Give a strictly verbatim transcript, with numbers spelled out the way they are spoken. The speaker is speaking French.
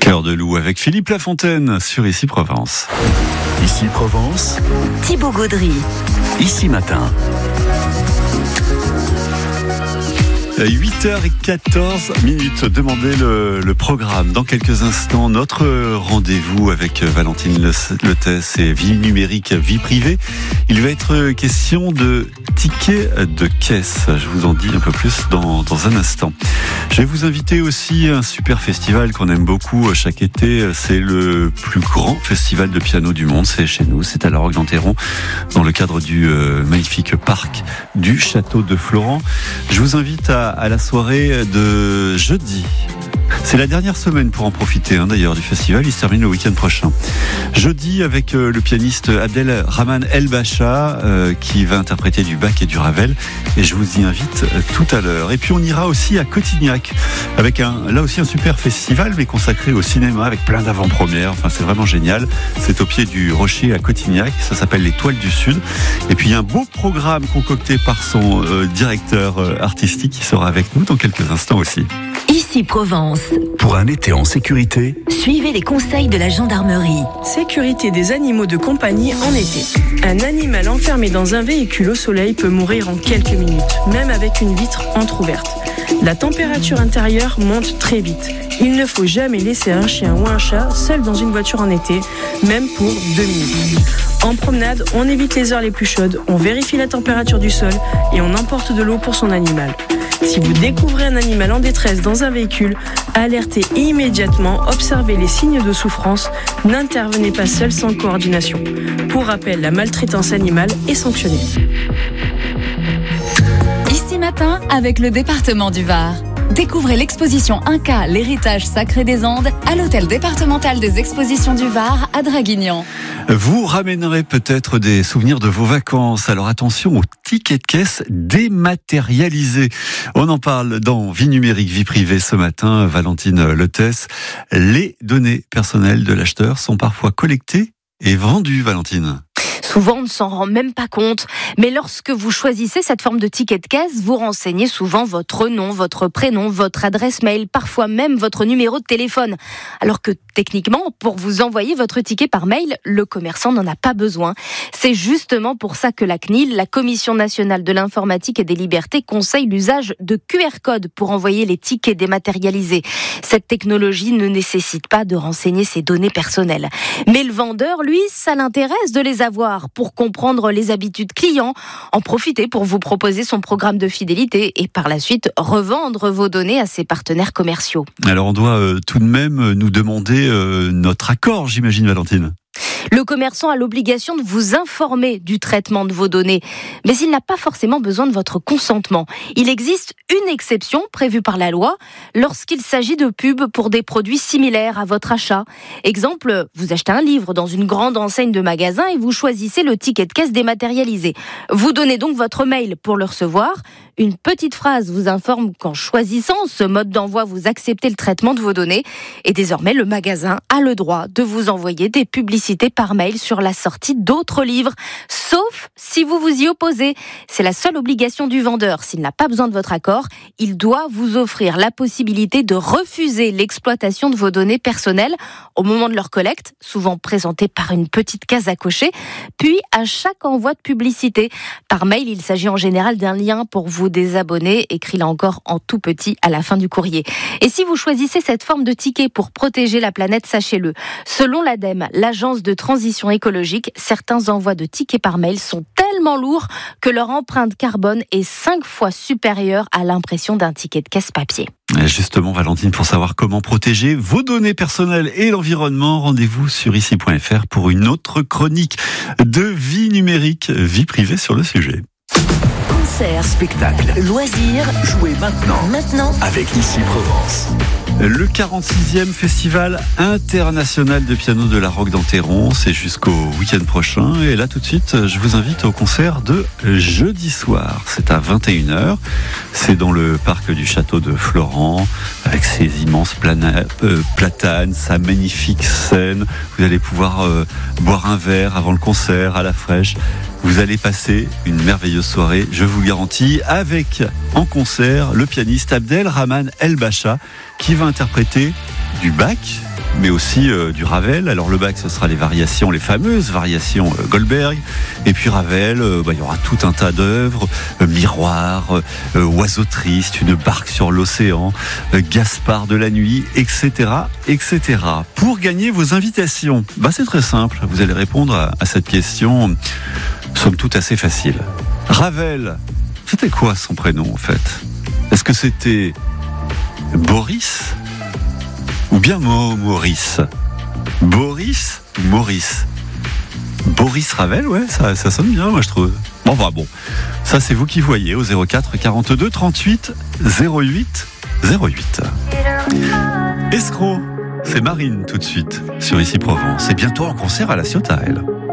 Cœur de loup avec Philippe Lafontaine sur Ici Provence. Ici Provence, Thibaut Gaudry. Ici Matin. huit heures quatorze minutes, demandez le, le programme. Dans quelques instants, notre rendez-vous avec Valentine Leutès et Vie numérique, vie privée. Il va être question de tickets de caisse. Je vous en dis un peu plus dans, dans un instant. Je vais vous inviter aussi à un super festival qu'on aime beaucoup chaque été. C'est le plus grand festival de piano du monde. C'est chez nous, c'est à la Roque d'Enterron, dans le cadre du euh, magnifique parc du château de Florent. Je vous invite à à la soirée de jeudi. C'est la dernière semaine pour en profiter, hein, d'ailleurs, du festival. Il se termine le week-end prochain. Jeudi, avec euh, le pianiste Abdelrahman El-Bacha, euh, qui va interpréter du Bach et du Ravel. Et je vous y invite euh, tout à l'heure. Et puis, on ira aussi à Cotignac, avec un, là aussi un super festival, mais consacré au cinéma, avec plein d'avant-premières. Enfin, c'est vraiment génial. C'est au pied du rocher à Cotignac. Ça s'appelle les Toiles du Sud. Et puis, il y a un beau programme concocté par son euh, directeur euh, artistique qui sera avec nous dans quelques instants aussi. Ici Provence. Pour un été en sécurité, Suivez les conseils de la gendarmerie. Sécurité des animaux de compagnie en été. Un animal enfermé dans un véhicule au soleil peut mourir en quelques minutes, même avec une vitre entrouverte. La température intérieure monte très vite. Il ne faut jamais laisser un chien ou un chat seul dans une voiture en été, même pour deux minutes. En promenade, on évite les heures les plus chaudes, on vérifie la température du sol et on emporte de l'eau pour son animal. Si vous découvrez un animal en détresse dans un véhicule, alertez immédiatement, observez les signes de souffrance, n'intervenez pas seul sans coordination. Pour rappel, la maltraitance animale est sanctionnée. Ici Matin avec le département du Var. Découvrez l'exposition Inca, l'héritage sacré des Andes à l'hôtel départemental des expositions du Var à Draguignan. Vous ramènerez peut-être des souvenirs de vos vacances. Alors attention aux tickets de caisse dématérialisés. On en parle dans Vie numérique, vie privée ce matin. Valentine Leutès. Les données personnelles de l'acheteur sont parfois collectées et vendues, Valentine. Souvent, on ne s'en rend même pas compte. Mais lorsque vous choisissez cette forme de ticket de caisse, vous renseignez souvent votre nom, votre prénom, votre adresse mail, parfois même votre numéro de téléphone. Alors que techniquement, pour vous envoyer votre ticket par mail, le commerçant n'en a pas besoin. C'est justement pour ça que la C N I L, la Commission nationale de l'informatique et des libertés, conseille l'usage de Q R codes pour envoyer les tickets dématérialisés. Cette technologie ne nécessite pas de renseigner ses données personnelles. Mais le vendeur, lui, ça l'intéresse de les avoir pour comprendre les habitudes clients, en profiter pour vous proposer son programme de fidélité et par la suite revendre vos données à ses partenaires commerciaux. Alors on doit euh, tout de même nous demander euh, notre accord, j'imagine, Valentine. Le commerçant a l'obligation de vous informer du traitement de vos données, mais il n'a pas forcément besoin de votre consentement. Il existe une exception prévue par la loi lorsqu'il s'agit de pubs pour des produits similaires à votre achat. Exemple, vous achetez un livre dans une grande enseigne de magasin et vous choisissez le ticket de caisse dématérialisé. Vous donnez donc votre mail pour le recevoir. Une petite phrase vous informe qu'en choisissant ce mode d'envoi, vous acceptez le traitement de vos données. Et désormais, le magasin a le droit de vous envoyer des publicités par mail sur la sortie d'autres livres, sauf si vous vous y opposez. C'est la seule obligation du vendeur. S'il n'a pas besoin de votre accord, il doit vous offrir la possibilité de refuser l'exploitation de vos données personnelles au moment de leur collecte, souvent présentée par une petite case à cocher, puis à chaque envoi de publicité. Par mail, il s'agit en général d'un lien pour vous désabonner, écrit là encore en tout petit à la fin du courrier. Et si vous choisissez cette forme de ticket pour protéger la planète, sachez-le. Selon l'ADEME, l'agence de transition écologique, certains envois de tickets par mail sont tellement lourds que leur empreinte carbone est cinq fois supérieure à l'impression d'un ticket de caisse papier. Justement, Valentine, pour savoir comment protéger vos données personnelles et l'environnement, rendez-vous sur ici point f r pour une autre chronique de Vie numérique, vie privée sur le sujet. Concerts, spectacle, loisirs, jouez maintenant, maintenant avec Ici Provence. Le quarante-sixième Festival international de piano de la Roque d'Enterron, c'est jusqu'au week-end prochain. Et là, tout de suite, je vous invite au concert de jeudi soir. C'est à vingt et une heures. C'est dans le parc du château de Florent, avec ses immenses plana- euh, platanes, sa magnifique scène. Vous allez pouvoir euh, boire un verre avant le concert à la fraîche. Vous allez passer une merveilleuse soirée, je vous le garantis, avec en concert le pianiste Abdelrahman El-Bacha qui va interpréter du Bach mais aussi euh, du Ravel. Alors le bac, ce sera les variations, les fameuses variations euh, Goldberg. Et puis Ravel, euh, bah, il y aura tout un tas d'œuvres, euh, Miroir, euh, Oiseau triste, Une barque sur l'océan, euh, Gaspard de la nuit, et cetera, et cetera. Pour gagner vos invitations, bah, c'est très simple. Vous allez répondre à, à cette question, somme toute assez facile. Ravel, c'était quoi son prénom en fait ? Est-ce que c'était Boris ou bien Mo- Maurice ? Boris ou Maurice ? Boris Ravel, ouais, ça, ça sonne bien, moi je trouve. Bon, bah bon, ça c'est vous qui voyez au zéro quatre quarante-deux trente-huit zéro huit zéro huit. Escroc, c'est Marine tout de suite sur Ici Provence. Et bientôt en concert à La Ciotat, elle.